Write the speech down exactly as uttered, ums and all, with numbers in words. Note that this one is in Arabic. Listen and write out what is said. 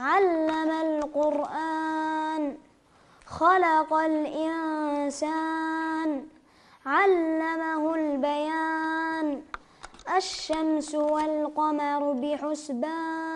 علم القرآن خلق الإنسان علمه البيان الشمس والقمر بحسبان